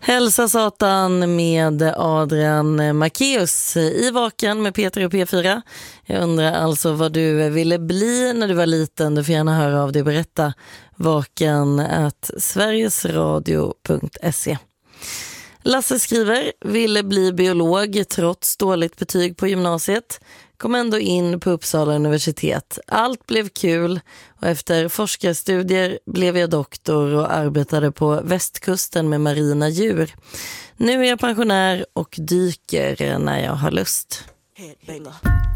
Hälsa Satan med Adrian Macéus i Vaken med Peter och P4. Jag undrar alltså vad du ville bli när du var liten. Du får gärna höra av dig och berätta. vaken@sverigesradio.se. Lasse skriver, ville bli biolog trots dåligt betyg på gymnasiet. Kom ändå in på Uppsala universitet. Allt blev kul och efter forskarstudier blev jag doktor och arbetade på västkusten med marina djur. Nu är jag pensionär och dyker när jag har lust.